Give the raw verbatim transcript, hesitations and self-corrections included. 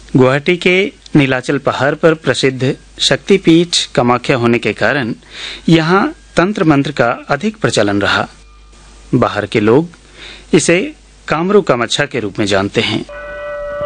गुवाहाटी के नीलाचल पहाड़ पर प्रसिद्ध शक्तिपीठ कामाख्या होने के कारण यहाँ तंत्र मंत्र का अधिक प्रचलन रहा। बाहर के लोग इसे कामरू कामाख्या के रूप में जानते हैं।